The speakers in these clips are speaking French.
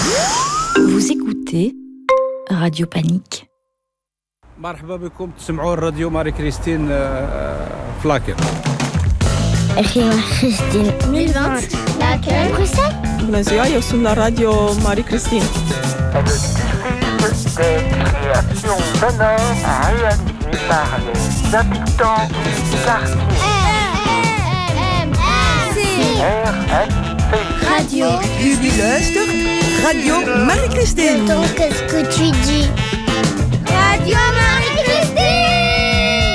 Vous écoutez Radio Panique. مرحبا بكم تسمعوا الراديو ماري كريستين فلاكر. أخي كريستين 2020 laquelle Bruxelles. Bună ziua, eu sunt la Radio Marie Christine. Des créations sonores réalisées par les habitants du quartier. RMC Radio Jullie luistert Radio Marie Christine. Donc qu'est-ce que tu dis? Radio Marie-Christine.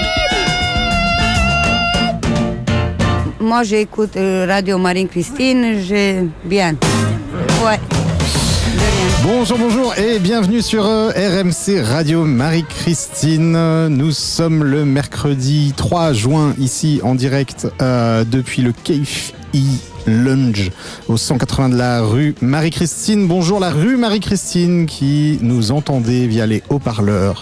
Moi j'écoute Radio Marie-Christine, j'ai bien. Ouais. Bonjour et bienvenue sur RMC Radio Marie-Christine. Nous sommes le mercredi 3 juin ici en direct depuis le Cave Lounge au 180 de la rue Marie-Christine. Bonjour la rue Marie-Christine qui nous entendez via les haut-parleurs.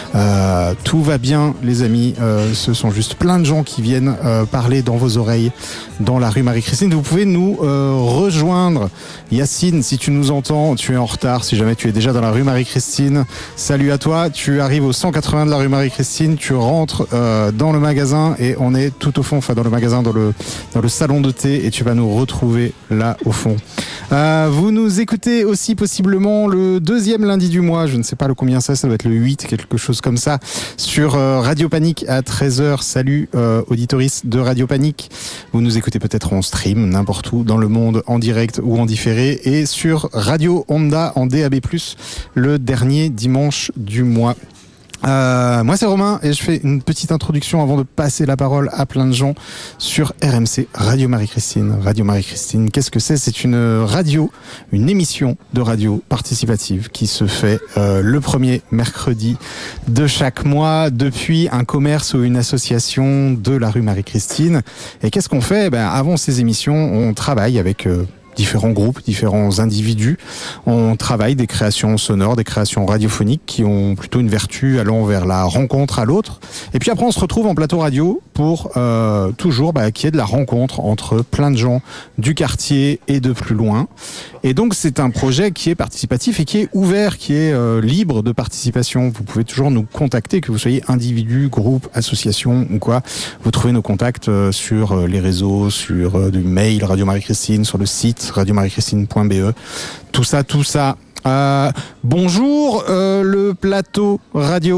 Tout va bien les amis, ce sont juste plein de gens qui viennent parler dans vos oreilles dans la rue Marie-Christine. Vous pouvez nous rejoindre. Yacine, si tu nous entends, tu es en retard, si jamais tu es déjà dans la rue Marie-Christine, salut à toi, tu arrives au 180 de la rue Marie-Christine, tu rentres dans le magasin et on est tout au fond, enfin dans le magasin, dans le salon de thé et tu vas nous retrouver là au fond. Vous nous écoutez aussi possiblement le deuxième lundi du mois, je ne sais pas le combien ça doit être le 8, quelque chose comme ça, sur Radio Panique à 13h. Salut auditoris de Radio Panique. Vous nous écoutez peut-être en stream, n'importe où dans le monde, en direct ou en différé, et sur Radio Onda en DAB+, le dernier dimanche du mois. Moi c'est Romain et je fais une petite introduction avant de passer la parole à plein de gens sur RMC Radio Marie-Christine. Radio Marie-Christine, qu'est-ce que c'est ? C'est une radio, une émission de radio participative qui se fait le premier mercredi de chaque mois depuis un commerce ou une association de la rue Marie-Christine. Et qu'est-ce qu'on fait ? Avant ces émissions, on travaille avec différents groupes, différents individus. On travaille des créations sonores, des créations radiophoniques qui ont plutôt une vertu allant vers la rencontre à l'autre. Et puis après, on se retrouve en plateau radio pour toujours qu'il y ait de la rencontre entre plein de gens du quartier et de plus loin. Et donc, c'est un projet qui est participatif et qui est ouvert, qui est libre de participation. Vous pouvez toujours nous contacter, que vous soyez individu, groupe, association ou quoi. Vous trouvez nos contacts sur les réseaux, sur du mail Radio Marie-Christine, sur le site radiomarie-christine.be, tout ça. Bonjour le plateau radio.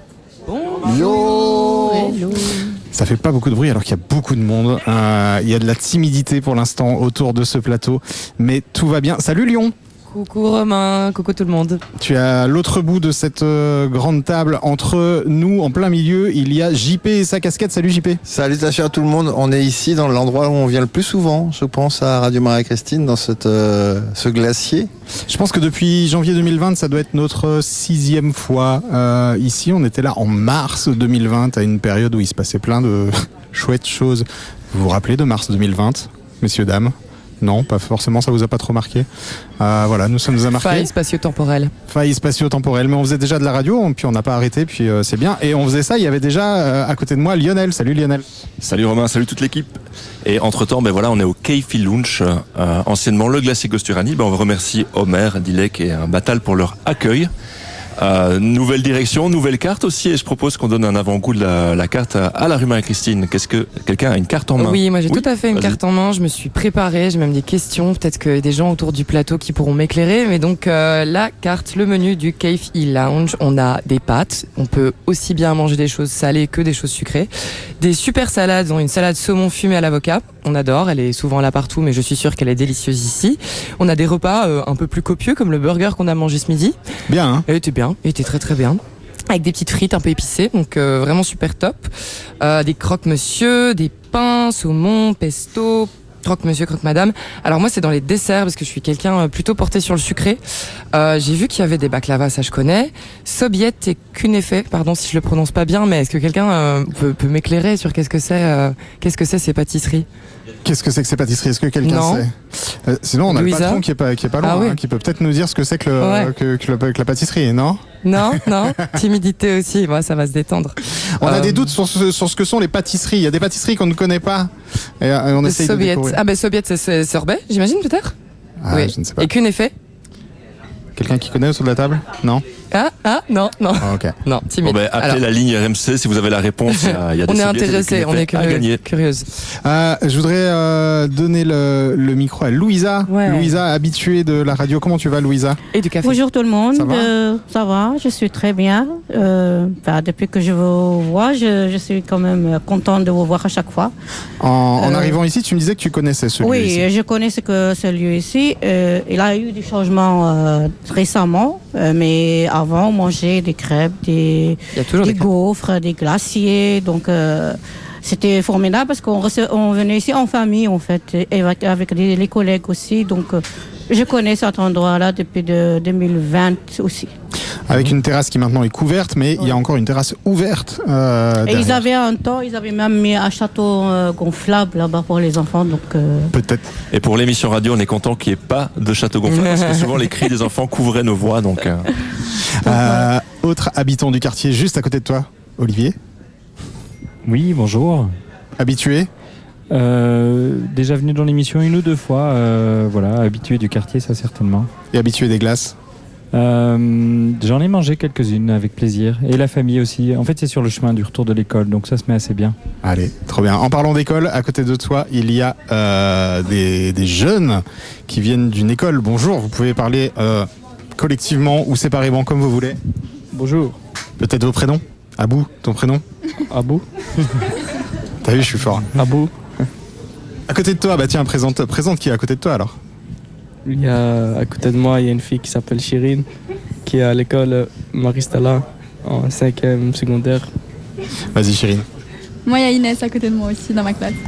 Bonjour. Hello. Ça fait pas beaucoup de bruit alors qu'il y a beaucoup de monde. Il y a de la timidité pour l'instant autour de ce plateau, mais tout va bien. Salut Lyon. Coucou Romain, coucou tout le monde. Tu es à l'autre bout de cette grande table. Entre nous, en plein milieu, il y a JP et sa casquette. Salut JP. Salutations à tout le monde. On est ici dans l'endroit où on vient le plus souvent, je pense, à Radio Marie-Christine, dans ce glacier. Je pense que depuis janvier 2020, ça doit être notre 6e fois ici. On était là en mars 2020, à une période où il se passait plein de chouettes choses. Vous vous rappelez de mars 2020, messieurs, dames ? Non, pas forcément, ça vous a pas trop marqué. Voilà, ça nous a marqué. Faille spatio-temporelle, mais on faisait déjà de la radio, puis on n'a pas arrêté, puis c'est bien. Et on faisait ça, il y avait déjà à côté de moi Lionel. Salut Lionel. Salut Romain, salut toute l'équipe. Et entre-temps, on est au Cave Lounge, anciennement le Glacier Costurani. On remercie Homer, Dilek et Batal pour leur accueil. Nouvelle direction, nouvelle carte aussi, et je propose qu'on donne un avant-goût de la carte à la rue Marie-Christine. Qu'est-ce que quelqu'un a une carte en main ? Oui, moi j'ai tout à fait une carte en main. Je me suis préparée, j'ai même des questions. Peut-être qu'il y a des gens autour du plateau qui pourront m'éclairer. Mais donc la carte, le menu du Cave Lounge, on a des pâtes. On peut aussi bien manger des choses salées que des choses sucrées. Des super salades, dont une salade saumon fumé à l'avocat. On adore, elle est souvent là partout, mais je suis sûre qu'elle est délicieuse ici. On a des repas un peu plus copieux, comme le burger qu'on a mangé ce midi. Bien, hein ? Elle était bien, elle était très très bien. Avec des petites frites un peu épicées, donc vraiment super top. Des croque-monsieur, des pains, saumon, pesto, croque-monsieur, croque-madame. Alors moi c'est dans les desserts, parce que je suis quelqu'un plutôt porté sur le sucré. J'ai vu qu'il y avait des baklava, ça je connais. Sobiette et kunefe, pardon si je le prononce pas bien, mais est-ce que quelqu'un peut m'éclairer sur qu'est-ce que c'est ces pâtisseries ? Qu'est-ce que c'est que ces pâtisseries ? Est-ce que quelqu'un sait ? Sinon, on a Louisa. le patron qui est pas loin, oui. qui peut peut-être nous dire ce que c'est que la pâtisserie, non ? Non, timidité aussi, ça va se détendre. On a des doutes sur ce que sont les pâtisseries. Il y a des pâtisseries qu'on ne connaît pas. Et on essaye de découvrir. Sobiette, c'est sorbet, j'imagine peut-être ? Oui. Je ne sais pas. Et kunefe ? Quelqu'un qui connaît autour de la table? Non? Non. Ah, ok. Non, timide. Bon, appelez la ligne RMC si vous avez la réponse. Il y a des on est sobriétés intéressés, on est curieuse. Je voudrais donner le micro à Louisa. Ouais. Louisa, habituée de la radio. Comment tu vas, Louisa? Et du café. Bonjour tout le monde. Ça va Je suis très bien. Depuis que je vous vois, je suis quand même contente de vous voir à chaque fois. En arrivant ici, tu me disais que tu connaissais ce lieu ici. Oui, je connais ce lieu ici. Il a eu des changements récemment, mais avant, on mangeait des crêpes, des gaufres, des glaciers. Donc, c'était formidable parce qu'on venait ici en famille, en fait, et avec les collègues aussi. Donc, je connais cet endroit-là depuis 2020 aussi. Avec une terrasse qui maintenant est couverte, mais il y a encore une terrasse ouverte. Et ils avaient ils avaient même mis un château gonflable là-bas pour les enfants. Donc peut-être. Et pour l'émission radio, on est content qu'il n'y ait pas de château gonflable parce que souvent les cris des enfants couvraient nos voix. Donc. Autre habitant du quartier juste à côté de toi, Olivier. Oui, bonjour. Habitué? Déjà venu dans l'émission 1 ou 2 fois, voilà, habitué du quartier, ça certainement. Et habitué des glaces? J'en ai mangé quelques-unes avec plaisir. Et la famille aussi. En fait, c'est sur le chemin du retour de l'école, donc ça se met assez bien. Allez, trop bien. En parlant d'école, à côté de toi, il y a des jeunes qui viennent d'une école. Bonjour, vous pouvez parler collectivement ou séparément comme vous voulez. Bonjour. Peut-être vos prénoms? Abou, ton prénom? Abou. T'as vu, je suis fort. Abou. À côté de toi, bah tiens, présente qui est à côté de toi alors? Il y a, à côté de moi, il y a une fille qui s'appelle Chirine, qui est à l'école Maristella, en 5e secondaire. Vas-y, Chirine. Moi, il y a Inès à côté de moi aussi, dans ma classe.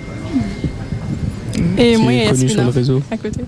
Et moi, il y a Yasmina sur le réseau. À côté.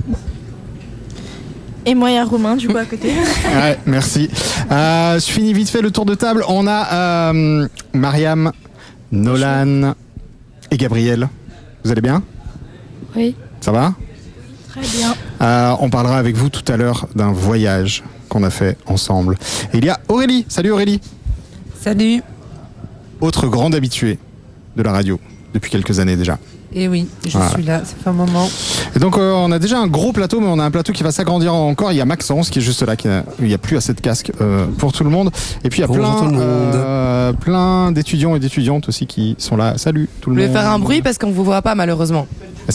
Et moi, il y a Romain, du coup, à côté. Ouais, merci. Je finis vite fait le tour de table. On a Mariam, Nolan et Gabriel. Vous allez bien? Oui. Ça va? Très bien. On parlera avec vous tout à l'heure d'un voyage qu'on a fait ensemble. Et il y a Aurélie. Salut Aurélie. Salut. Autre grande habituée de la radio depuis quelques années déjà. Et oui, je suis là, ça fait un moment. Et donc on a déjà un gros plateau, mais on a un plateau qui va s'agrandir encore. Il y a Maxence qui est juste là, il n'y a plus assez de casques pour tout le monde. Et puis il y a plein d'étudiants et d'étudiantes aussi qui sont là. Salut tout le monde. Je vais faire un bruit parce qu'on ne vous voit pas malheureusement.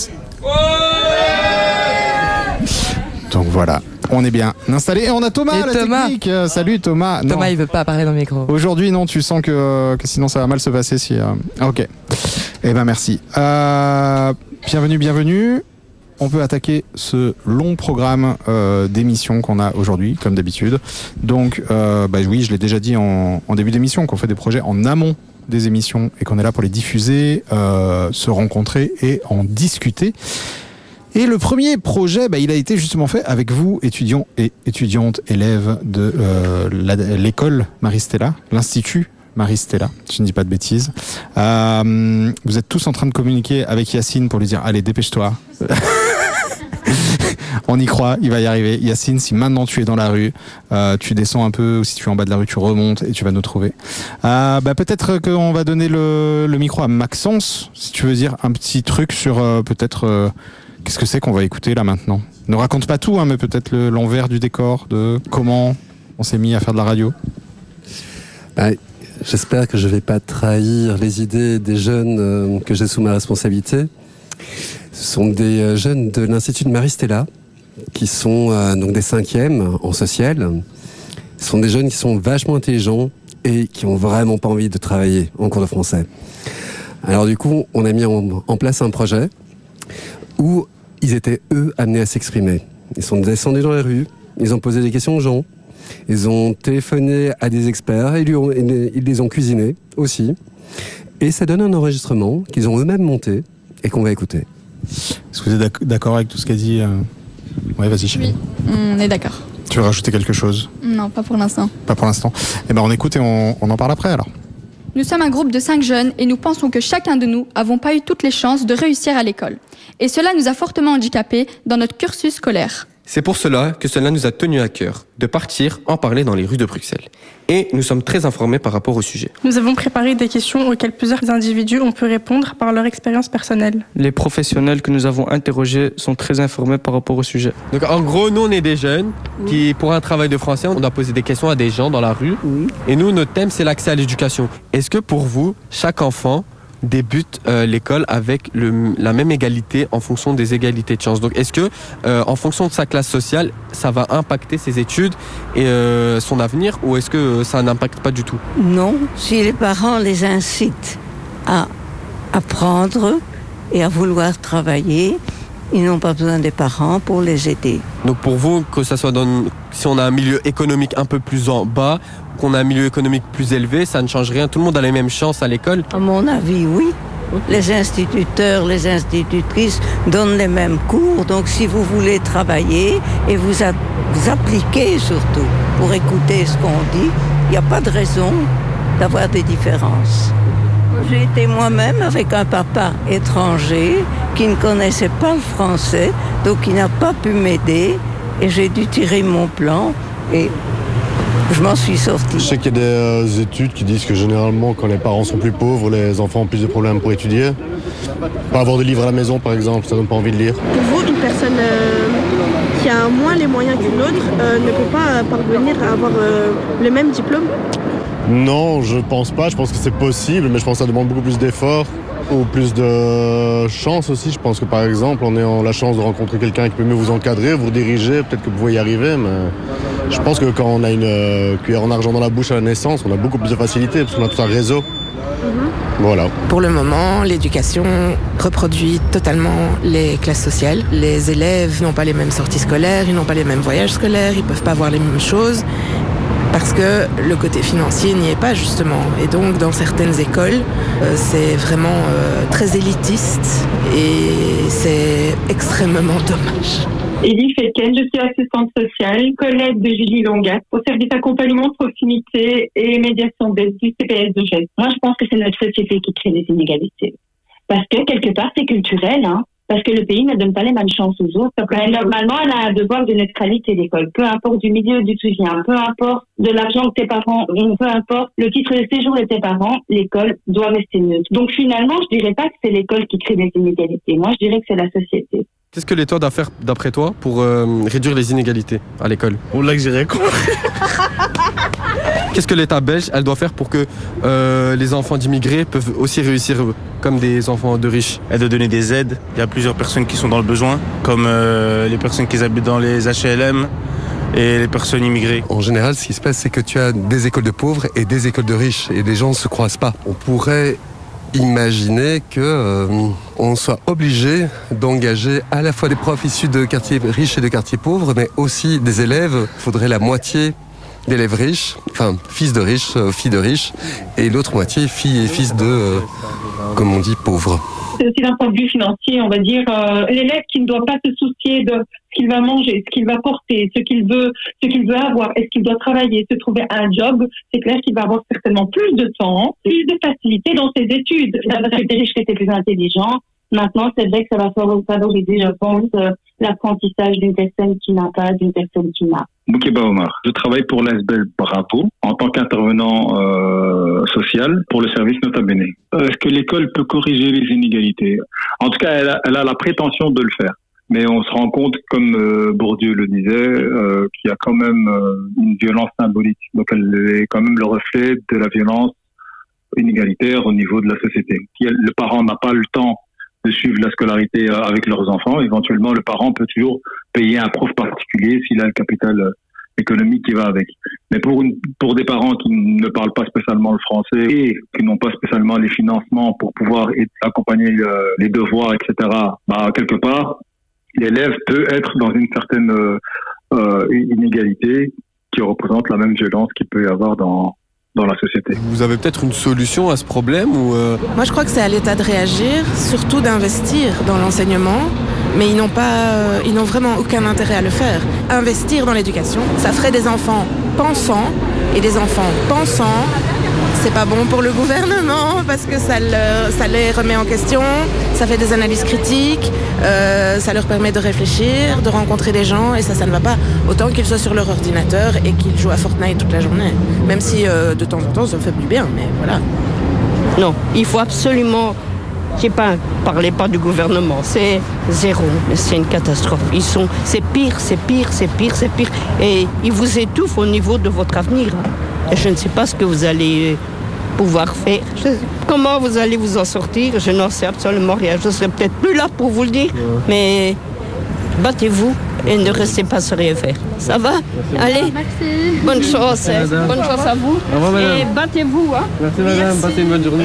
Donc voilà, on est bien installé. Et on a Thomas à la technique. Salut Thomas. Thomas, non. il veut pas parler dans le micro. Aujourd'hui, non, tu sens que sinon ça va mal se passer si. Ok. Eh ben merci. Bienvenue. On peut attaquer ce long programme d'émissions qu'on a aujourd'hui, comme d'habitude. Donc, oui, je l'ai déjà dit en début d'émission, qu'on fait des projets en amont des émissions et qu'on est là pour les diffuser, se rencontrer et en discuter. Et le premier projet, il a été justement fait avec vous, étudiants et étudiantes, élèves de l'école Maristella, l'Institut Maristella, je ne dis pas de bêtises. Vous êtes tous en train de communiquer avec Yacine pour lui dire « Allez, dépêche-toi ». On y croit, il va y arriver. Yacine, si maintenant tu es dans la rue, tu descends un peu, ou si tu es en bas de la rue, tu remontes et tu vas nous trouver. Peut-être qu'on va donner le micro à Maxence, si tu veux dire un petit truc sur peut-être... Qu'est-ce que c'est qu'on va écouter là maintenant? Ne raconte pas tout, mais peut-être l'envers du décor de comment on s'est mis à faire de la radio. J'espère que je ne vais pas trahir les idées des jeunes que j'ai sous ma responsabilité. Ce sont des jeunes de l'Institut de Maristella qui sont donc des 5e en social. Ce sont des jeunes qui sont vachement intelligents et qui n'ont vraiment pas envie de travailler en cours de français. Alors du coup, on a mis en place un projet où ils étaient, eux, amenés à s'exprimer. Ils sont descendus dans les rues, ils ont posé des questions aux gens, ils ont téléphoné à des experts, et ils les ont cuisinés aussi. Et ça donne un enregistrement qu'ils ont eux-mêmes monté et qu'on va écouter. Est-ce que vous êtes d'accord avec tout ce qu'a dit Ouais, vas-y, chérie. Oui, on est d'accord. Tu veux rajouter quelque chose? Non, pas pour l'instant. Pas pour l'instant. Eh ben, on écoute et on en parle après, alors. Nous sommes un groupe de 5 jeunes et nous pensons que chacun de nous n'avons pas eu toutes les chances de réussir à l'école. Et cela nous a fortement handicapés dans notre cursus scolaire. C'est pour cela que cela nous a tenu à cœur de partir en parler dans les rues de Bruxelles. Et nous sommes très informés par rapport au sujet. Nous avons préparé des questions auxquelles plusieurs individus ont pu répondre par leur expérience personnelle. Les professionnels que nous avons interrogés sont très informés par rapport au sujet. Donc en gros, nous on est des jeunes qui, pour un travail de français, on doit poser des questions à des gens dans la rue. Et nous, notre thème, c'est l'accès à l'éducation. Est-ce que pour vous, chaque enfant débute l'école avec la même égalité en fonction des égalités de chance? Donc est-ce que en fonction de sa classe sociale, ça va impacter ses études et son avenir, ou est-ce que ça n'impacte pas du tout? Non, si les parents les incitent à apprendre et à vouloir travailler, ils n'ont pas besoin des parents pour les aider. Donc pour vous, que ça soit si on a un milieu économique un peu plus en bas, qu'on a un milieu économique plus élevé, ça ne change rien, tout le monde a les mêmes chances à l'école? À mon avis, oui. Les instituteurs, les institutrices donnent les mêmes cours, donc si vous voulez travailler et vous appliquez surtout pour écouter ce qu'on dit, il n'y a pas de raison d'avoir des différences. J'ai été moi-même avec un papa étranger qui ne connaissait pas le français, donc il n'a pas pu m'aider et j'ai dû tirer mon plan et je m'en suis sortie. Je sais qu'il y a des études qui disent que généralement, quand les parents sont plus pauvres, les enfants ont plus de problèmes pour étudier. Pas avoir de livres à la maison, par exemple, ça donne pas envie de lire. Pour vous, une personne qui a moins les moyens qu'une autre ne peut pas parvenir à avoir le même diplôme? Non, je pense pas. Je pense que c'est possible, mais je pense que ça demande beaucoup plus d'efforts ou plus de chance aussi. Je pense que par exemple, on a la chance de rencontrer quelqu'un qui peut mieux vous encadrer, vous diriger, peut-être que vous pouvez y arriver, mais je pense que quand on a une cuillère en argent dans la bouche à la naissance, on a beaucoup plus de facilité parce qu'on a tout un réseau. Voilà. Pour le moment, l'éducation reproduit totalement les classes sociales. Les élèves n'ont pas les mêmes sorties scolaires, ils n'ont pas les mêmes voyages scolaires, ils peuvent pas voir les mêmes choses. Parce que le côté financier n'y est pas justement. Et donc dans certaines écoles, c'est vraiment très élitiste et c'est extrêmement dommage. Elie Feken, je suis assistante sociale, collègue de Julie Longat, au service accompagnement, proximité et médiation d'aide du CPS de Gênes. Moi, je pense que c'est notre société qui crée les inégalités. Parce que quelque part, c'est culturel, hein. Parce que le pays ne donne pas les mêmes chances aux autres. Normalement, elle a un devoir de neutralité, l'école. Peu importe du milieu d'où tu viens, peu importe de l'argent que tes parents ont, peu importe le titre de séjour de tes parents, l'école doit rester neutre. Donc finalement, je dirais pas que c'est l'école qui crée les inégalités. Moi, je dirais que c'est la société. Qu'est-ce que l'État doit faire, d'après toi, pour réduire les inégalités à l'école? On l'a que j'ai rien compris. Qu'est-ce que l'État belge, elle doit faire pour que les enfants d'immigrés peuvent aussi réussir comme des enfants de riches? Elle doit donner des aides. Il y a plusieurs personnes qui sont dans le besoin, comme les personnes qui habitent dans les HLM et les personnes immigrées. En général, ce qui se passe, c'est que tu as des écoles de pauvres et des écoles de riches, et les gens ne se croisent pas. On pourrait imaginer que on soit obligé d'engager à la fois des profs issus de quartiers riches et de quartiers pauvres, mais aussi des élèves. Il faudrait la moitié d'élèves riches, enfin fils de riches, filles de riches, et l'autre moitié filles et fils de, comme on dit, pauvres. C'est aussi d'un point de vue financier, on va dire, l'élève qui ne doit pas se soucier de ce qu'il va manger, ce qu'il va porter, ce qu'il veut avoir, est-ce qu'il doit travailler, se trouver un job, c'est clair qu'il va avoir certainement plus de temps, plus de facilité dans ses études. Parce que des riches qui étaient plus intelligents, maintenant c'est vrai que ça va favoriser, je pense, l'apprentissage d'une personne qui n'a pas, d'une personne qui n'a. Boukeba Omar. Je travaille pour l'ASBEL Bravo en tant qu'intervenant social pour le service Nota Bene. Est-ce que l'école peut corriger les inégalités? En tout cas, elle a la prétention de le faire. Mais on se rend compte, comme Bourdieu le disait, qu'il y a quand même une violence symbolique. Donc elle est quand même le reflet de la violence inégalitaire au niveau de la société. Si le parent n'a pas le temps de suivre la scolarité avec leurs enfants, éventuellement le parent peut toujours payer un prof particulier s'il a le capital économique qui va avec. Mais pour des parents qui ne parlent pas spécialement le français et qui n'ont pas spécialement les financements pour pouvoir accompagner les devoirs, etc., quelque part, l'élève peut être dans une certaine inégalité qui représente la même violence qu'il peut y avoir dans la société. Vous avez peut-être une solution à ce problème ou Moi, je crois que c'est à l'État de réagir, surtout d'investir dans l'enseignement, mais ils n'ont vraiment aucun intérêt à le faire. Investir dans l'éducation, ça ferait des enfants pensants, et des enfants pensants, C'est pas bon pour le gouvernement parce que ça les remet en question, ça fait des analyses critiques, ça leur permet de réfléchir, de rencontrer des gens et ça ne va pas. Autant qu'ils soient sur leur ordinateur et qu'ils jouent à Fortnite toute la journée. Même si de temps en temps ça me fait plus bien, mais voilà. Non, il faut absolument... Parlez pas du gouvernement, c'est zéro, mais c'est une catastrophe. C'est pire. Et ils vous étouffent au niveau de votre avenir. Et je ne sais pas ce que vous allez pouvoir faire. Comment vous allez vous en sortir, je n'en sais absolument rien. Je ne serai peut-être plus là pour vous le dire, mais battez-vous et ne restez pas sans rien faire. Ça va? Allez, bonne chance. Bonne chance à vous. Au revoir, madame. Et battez-vous. Hein. Merci madame, passez une bonne journée.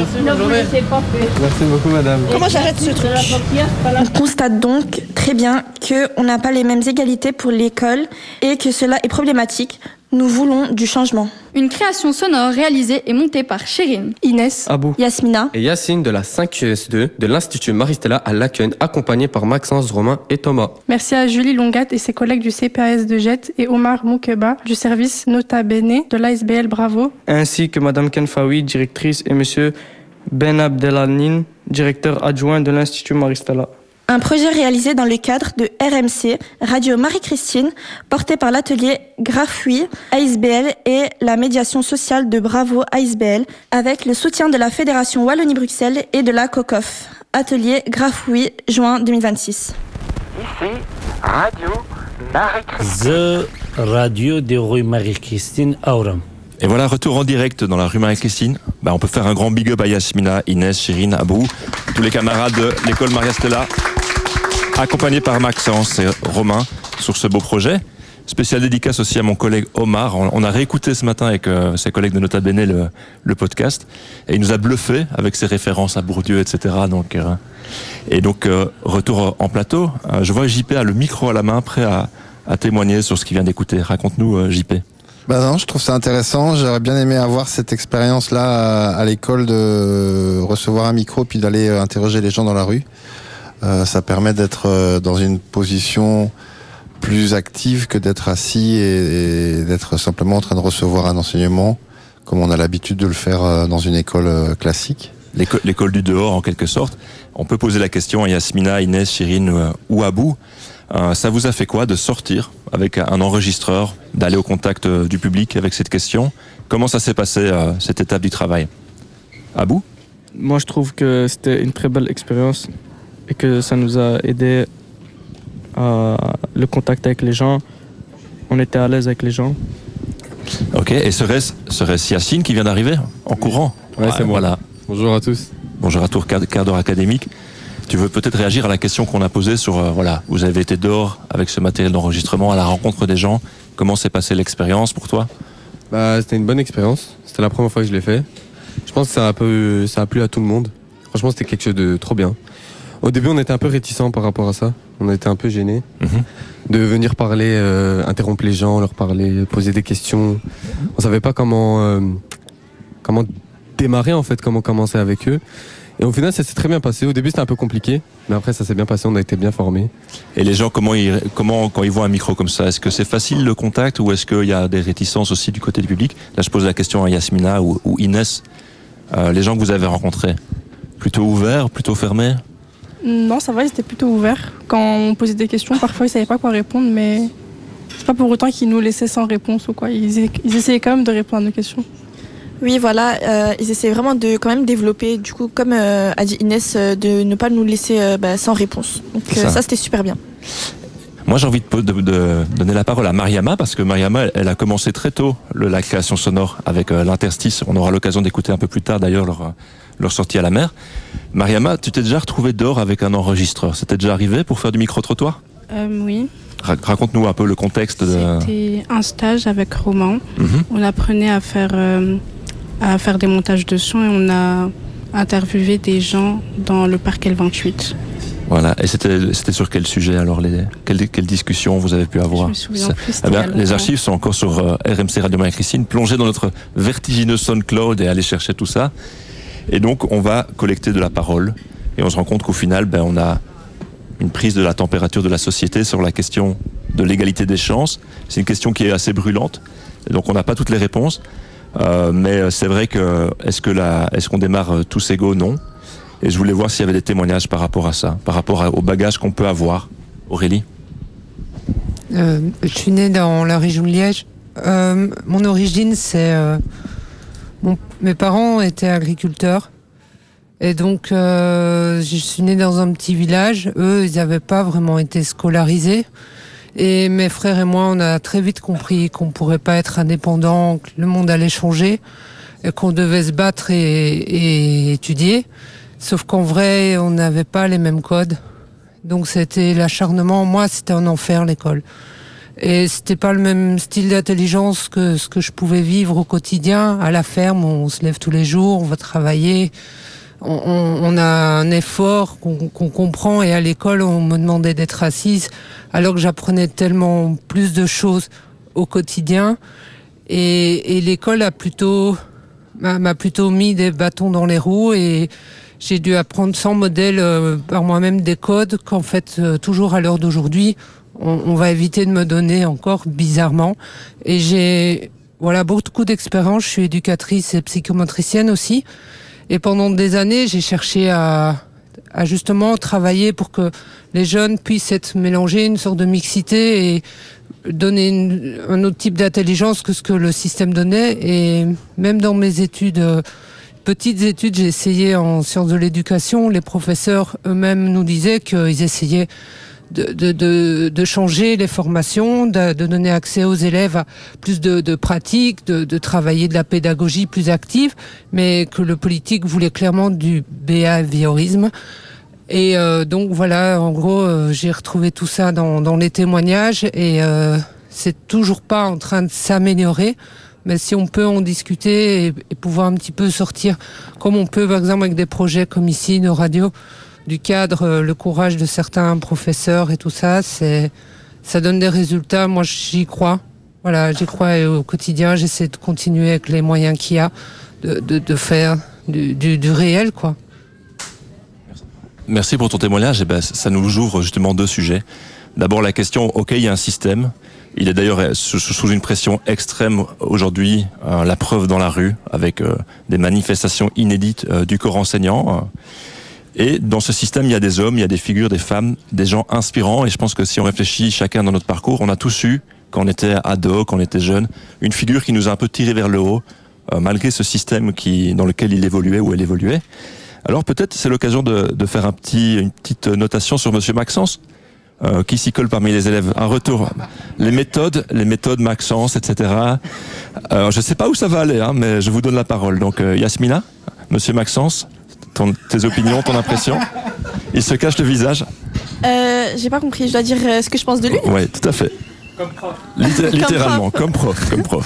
Merci beaucoup madame. Comment j'arrête ce truc? On constate donc très bien qu'on n'a pas les mêmes égalités pour l'école et que cela est problématique. Nous voulons du changement. Une création sonore réalisée et montée par Chérine, Inès, Abou, Yasmina et Yacine de la 5QS2 de l'Institut Marie-Stella à Laken, accompagnés par Maxence, Romain et Thomas. Merci à Julie Longat et ses collègues du CPAS de Jette et Omar Moukeba du service Nota Bene de l'ASBL Bravo. Ainsi que Madame Kenfaoui, directrice, et Monsieur Ben Abdelanin, directeur adjoint de l'Institut Marie-Stella. Un projet réalisé dans le cadre de RMC, Radio Marie-Christine, porté par l'atelier Grafouille ASBL et la médiation sociale de Bravo ASBL, avec le soutien de la Fédération Wallonie-Bruxelles et de la COCOF. Atelier Grafouille, juin 2026. Ici, Radio Marie-Christine. The Radio de rue Marie-Christine Aurum. Et voilà, retour en direct dans la rue Marie-Christine. On peut faire un grand big up à Yasmina, Inès, Chérine, Abou, tous les camarades de l'école Maria-Stella, accompagnés par Maxence et Romain sur ce beau projet. Spécial dédicace aussi à mon collègue Omar. On a réécouté ce matin avec ses collègues de Nota Bene le podcast et il nous a bluffé avec ses références à Bourdieu, etc. Donc, retour en plateau. Je vois JP a le micro à la main, prêt à témoigner sur ce qu'il vient d'écouter. Raconte-nous, JP. Non, je trouve ça intéressant. J'aurais bien aimé avoir cette expérience-là à l'école de recevoir un micro puis d'aller interroger les gens dans la rue. Ça permet d'être dans une position plus active que d'être assis et d'être simplement en train de recevoir un enseignement comme on a l'habitude de le faire dans une école classique. L'école du dehors, en quelque sorte. On peut poser la question à Yasmina, Inès, Chérine ou Abou. Ça vous a fait quoi de sortir avec un enregistreur, d'aller au contact du public avec cette question? Comment ça s'est passé, cette étape du travail? Abou? Moi, je trouve que c'était une très belle expérience et que ça nous a aidé à le contact avec les gens. On était à l'aise avec les gens. Ok, et serait-ce Yacine qui vient d'arriver en courant? Ouais, c'est moi. Voilà. Bonjour à tous. Bonjour à tous, quart d'heure académique. Tu veux peut-être réagir à la question qu'on a posée sur, vous avez été dehors avec ce matériel d'enregistrement à la rencontre des gens. Comment s'est passée l'expérience pour toi? C'était une bonne expérience. C'était la première fois que je l'ai fait. Je pense que ça a plu à tout le monde. Franchement, c'était quelque chose de trop bien. Au début, on était un peu réticents par rapport à ça. On était un peu gênés de venir parler, interrompre les gens, leur parler, poser des questions. On savait pas comment démarrer en fait, comment commencer avec eux. Et au final, ça s'est très bien passé. Au début, c'était un peu compliqué, mais après, ça s'est bien passé. On a été bien formés. Et les gens, comment quand ils voient un micro comme ça, est-ce que c'est facile le contact ou est-ce qu'il y a des réticences aussi du côté du public? Là, je pose la question à Yasmina ou Inès. Les gens que vous avez rencontrés, plutôt ouverts, plutôt fermés? Non, ça va, ils étaient plutôt ouverts. Quand on posait des questions, parfois ils savaient pas quoi répondre, mais c'est pas pour autant qu'ils nous laissaient sans réponse ou quoi. Ils essayaient quand même de répondre à nos questions. Oui, voilà, ils essaient vraiment de quand même développer, du coup, comme a dit Inès, de ne pas nous laisser sans réponse. Donc ça, c'était super bien. Moi, j'ai envie de donner la parole à Mariama, parce que Mariama, elle a commencé très tôt la création sonore avec l'interstice. On aura l'occasion d'écouter un peu plus tard, d'ailleurs, leur sortie à la mer. Mariama, tu t'es déjà retrouvée dehors avec un enregistreur? C'était déjà arrivé pour faire du micro-trottoir? Oui. Raconte-nous un peu le contexte. C'était un stage avec Romain. On apprenait à faire des montages de son et on a interviewé des gens dans le parc L28. Voilà, et c'était sur quel sujet alors, quelles discussions vous avez pu avoir? Je me souviens plus. Les archives sont encore sur RMC Radio Marie-Christine. Plongez dans notre vertigineux SoundCloud et allez chercher tout ça. Et donc on va collecter de la parole et on se rend compte qu'au final, on a une prise de la température de la société sur la question de l'égalité des chances. C'est une question qui est assez brûlante, et donc on n'a pas toutes les réponses. Mais c'est vrai que est-ce qu'on démarre tous égaux? Non. Et je voulais voir s'il y avait des témoignages par rapport à ça, par rapport au bagage qu'on peut avoir. Aurélie? Je suis née dans la région de Liège. Mon origine, c'est... mes parents étaient agriculteurs. Et donc, je suis née dans un petit village. Eux, ils n'avaient pas vraiment été scolarisés. Et mes frères et moi, on a très vite compris qu'on pourrait pas être indépendant, que le monde allait changer, et qu'on devait se battre et étudier. Sauf qu'en vrai, on n'avait pas les mêmes codes. Donc c'était l'acharnement. Moi, c'était un enfer, l'école. Et c'était pas le même style d'intelligence que ce que je pouvais vivre au quotidien. À la ferme, on se lève tous les jours, on va travailler. On a un effort qu'on comprend, et à l'école, on me demandait d'être assise, alors que j'apprenais tellement plus de choses au quotidien. Et l'école m'a plutôt mis des bâtons dans les roues, et j'ai dû apprendre sans modèle par moi-même des codes qu'en fait, toujours à l'heure d'aujourd'hui, on va éviter de me donner encore bizarrement. Et j'ai beaucoup d'expérience. Je suis éducatrice et psychomotricienne aussi. Et pendant des années, j'ai cherché à justement travailler pour que les jeunes puissent être mélangés, une sorte de mixité, et donner un autre type d'intelligence que ce que le système donnait. Et même dans mes études, petites études, j'ai essayé en sciences de l'éducation. Les professeurs eux-mêmes nous disaient qu'ils essayaient de changer les formations, de donner accès aux élèves à plus de pratiques, de travailler de la pédagogie plus active, mais que le politique voulait clairement du behaviorisme. Et donc voilà, en gros, j'ai retrouvé tout ça dans les témoignages, et c'est toujours pas en train de s'améliorer. Mais si on peut en discuter et pouvoir un petit peu sortir, comme on peut par exemple avec des projets comme ici de radio, du cadre, le courage de certains professeurs et tout ça, ça donne des résultats. Moi, j'y crois. Voilà, j'y crois, et au quotidien, j'essaie de continuer avec les moyens qu'il y a de faire du réel, quoi. Merci pour ton témoignage. Et ça nous ouvre justement deux sujets. D'abord, la question, ok, il y a un système. Il est d'ailleurs sous une pression extrême aujourd'hui, la preuve dans la rue, avec des manifestations inédites du corps enseignant. Et dans ce système, il y a des hommes, il y a des figures, des femmes, des gens inspirants. Et je pense que si on réfléchit chacun dans notre parcours, on a tous eu, quand on était ado, quand on était jeune, une figure qui nous a un peu tiré vers le haut, malgré ce système dans lequel il évoluait ou elle évoluait. Alors peut-être c'est l'occasion de faire une petite notation sur Monsieur Maxence, qui s'y colle parmi les élèves. Un retour. Les méthodes Maxence, etc. Je sais pas où ça va aller, mais je vous donne la parole. Donc Yasmina, Monsieur Maxence, tes opinions, ton impression. Il se cache le visage. J'ai pas compris, je dois dire ce que je pense de lui? Oui, tout à fait. Comme prof. Littéralement, comme prof.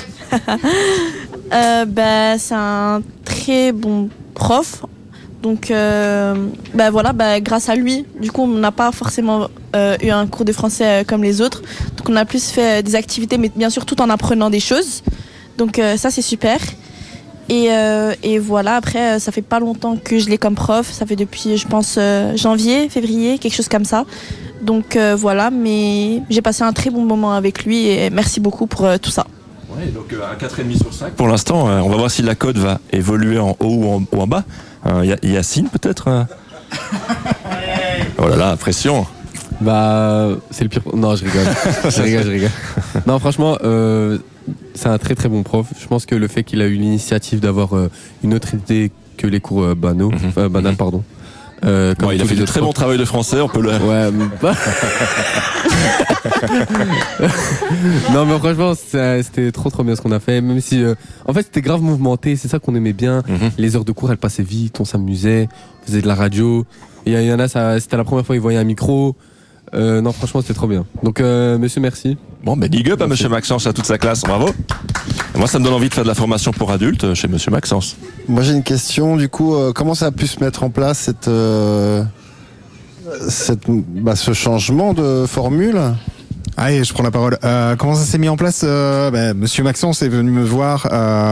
C'est un très bon prof. Donc grâce à lui, du coup, on n'a pas forcément eu un cours de français comme les autres. Donc on a plus fait des activités, mais bien sûr tout en apprenant des choses. Donc ça, c'est super. Et voilà, après, ça fait pas longtemps que je l'ai comme prof. Ça fait depuis, je pense, janvier, février, quelque chose comme ça. Donc voilà, mais j'ai passé un très bon moment avec lui, et merci beaucoup pour tout ça. Ouais, donc un 4,5 sur 5 pour l'instant. On va voir si la cote va évoluer en haut ou en bas. Yacine, peut-être Oh là là, pression. C'est le pire. Non, je rigole. je rigole. Non, franchement, c'est un très très bon prof. Je pense que le fait qu'il a eu l'initiative d'avoir une autre idée que les cours banals, pardon. Il a fait de très bon travail de français, on peut le... Ouais, non, mais franchement, c'était trop bien ce qu'on a fait. Même si, en fait, c'était grave mouvementé. C'est ça qu'on aimait bien. Les heures de cours, elles passaient vite. On s'amusait. On faisait de la radio. Il y en a, c'était la première fois qu'ils voyaient un micro. Non, franchement, c'était trop bien. Donc, monsieur, merci. Bon, big up à monsieur Maxence, à toute sa classe. Bravo. Et moi, ça me donne envie de faire de la formation pour adultes chez monsieur Maxence. Moi, j'ai une question. Du coup, comment ça a pu se mettre en place ce changement de formule? Allez, je prends la parole. Comment ça s'est mis en place? Monsieur Maxence est venu me voir.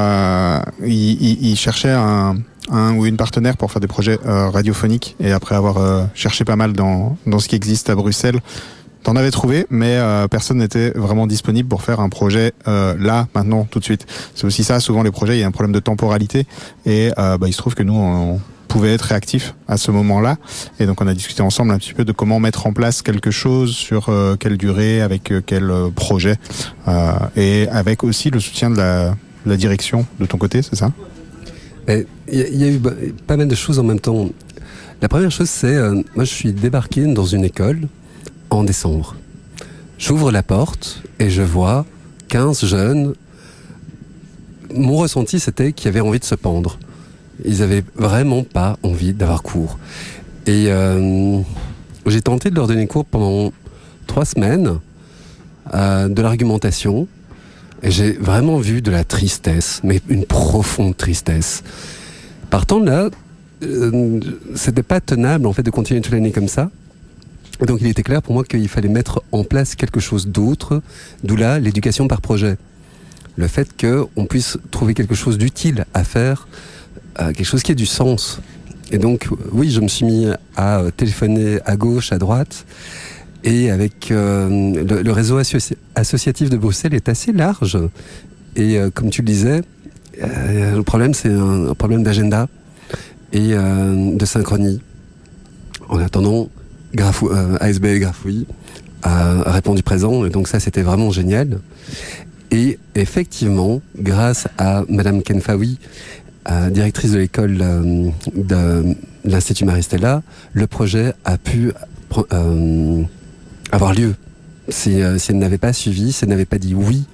Il cherchait un ou une partenaire pour faire des projets radiophoniques, et après avoir cherché pas mal dans ce qui existe à Bruxelles, T'en avais trouvé, mais personne n'était vraiment disponible pour faire un projet là, maintenant, tout de suite. C'est aussi ça, souvent les projets, il y a un problème de temporalité, et il se trouve que nous, on pouvait être réactifs à ce moment-là, et donc on a discuté ensemble un petit peu de comment mettre en place quelque chose, sur quelle durée, avec quel projet, et avec aussi le soutien de la direction de ton côté, c'est ça? Il y a eu pas mal de choses en même temps. La première chose, c'est, moi je suis débarqué dans une école en décembre. J'ouvre la porte et je vois 15 jeunes. Mon ressenti, c'était qu'ils avaient envie de se pendre. Ils avaient vraiment pas envie d'avoir cours. Et j'ai tenté de leur donner cours pendant 3 semaines, de l'argumentation. Et j'ai vraiment vu de la tristesse, mais une profonde tristesse. Partant de là, c'était pas tenable en fait de continuer toute l'année comme ça. Et donc il était clair pour moi qu'il fallait mettre en place quelque chose d'autre, d'où là l'éducation par projet. Le fait qu'on puisse trouver quelque chose d'utile à faire, quelque chose qui ait du sens. Et donc oui, je me suis mis à téléphoner à gauche, à droite, et avec le réseau associatif de Bruxelles est assez large. Et comme tu le disais, le problème c'est un problème d'agenda et de synchronie. En attendant, ASBL Grafouille a répondu présent, et donc ça c'était vraiment génial. Et effectivement, grâce à Madame Kenfaoui, directrice de l'école de l'Institut Maristella, le projet a pu avoir lieu. Si elle n'avait pas suivi, si elle n'avait pas dit oui,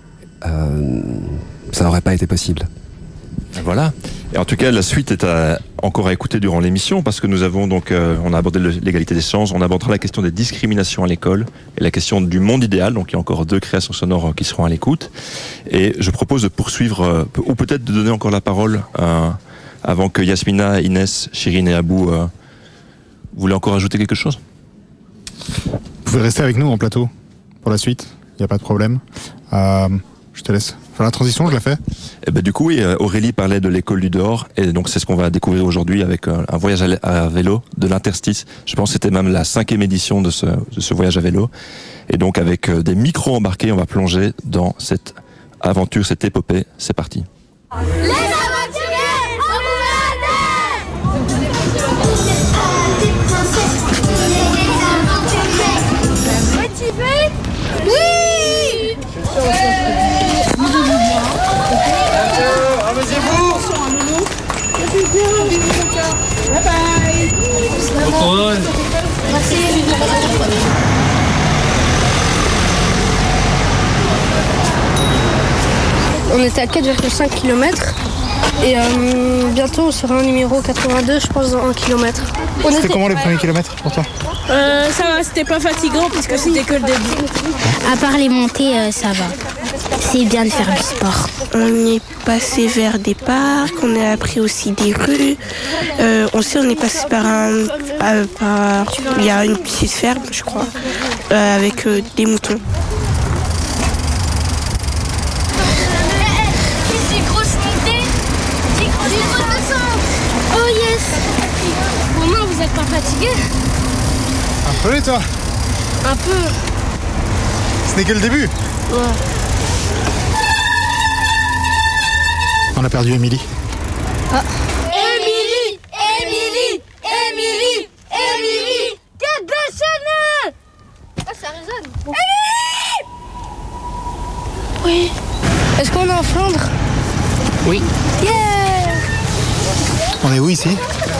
ça n'aurait pas été possible. Voilà. Et en tout cas, la suite est encore à écouter durant l'émission, parce que nous avons donc, on a abordé l'égalité des chances, on abordera la question des discriminations à l'école et la question du monde idéal. Donc il y a encore 2 créations sonores qui seront à l'écoute. Et je propose de poursuivre, ou peut-être de donner encore la parole avant que Yasmina, Inès, Chirine et Abou, vous voulez encore ajouter quelque chose? Vous pouvez rester avec nous en plateau pour la suite, il n'y a pas de problème. Je te laisse faire la transition, je la fais. Et du coup, oui, Aurélie parlait de l'école du dehors, et donc c'est ce qu'on va découvrir aujourd'hui avec un voyage à vélo de l'Interstice. Je pense que c'était même la 5e édition de ce voyage à vélo. Et donc avec des micros embarqués, on va plonger dans cette aventure, cette épopée. C'est parti. Les aventuriers, on vous motivé? Oui! Amusez-vous! Bye bye! Merci! On était à 4,5 km et bientôt on sera au numéro 82, je pense, dans 1 km. C'était comment les premiers kilomètres pour toi? Ça va, c'était pas fatigant puisque c'était que le début. À part les montées, ça va. C'est bien de faire du sport. On est passé vers des parcs, on a appris aussi des rues. On est passé par il y a une petite ferme, je crois, avec des moutons. Oh yes! Romain, vous êtes pas fatigué? Un peu, et toi? Un peu. Ce n'est que le début. Ouais. On a perdu Émilie. Ah. Émilie! Émilie! Émilie! Émilie! Tête de chenin! Ah, ça résonne. Émilie! Oui. Est-ce qu'on est en Flandre? Oui. Yeah! On est où ici?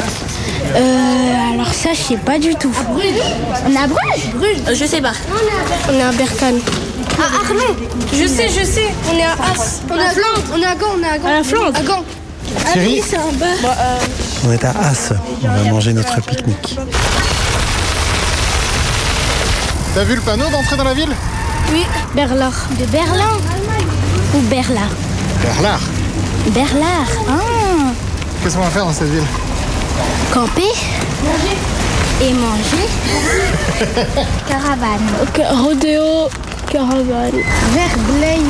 Alors ça, je sais pas du tout. On est à Bruges? Bruges? Je sais pas. On est à Berkane. À Arlon? Je sais. On est à As. On est à Flandre. On est à Gand, À la Flandre? À Gand. Thierry? C'est un bar. On est à As. On va manger notre pique-nique. T'as vu le panneau d'entrée dans la ville? Oui. Berlard. De Berlin? Ou Berlard? Berlard. Berlard. Ah. Qu'est-ce qu'on va faire dans cette ville? Camper. Et manger. Caravane. Ok, rodéo, caravane. Vers Blaise.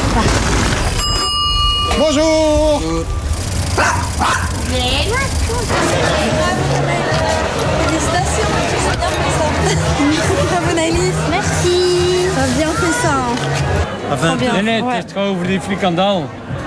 Bonjour. Félicitations, c'est bien fait ça. Bravo Naïlis. ça. Enfin, Trop bien. nee, Ouais. het gaat over die frikandel.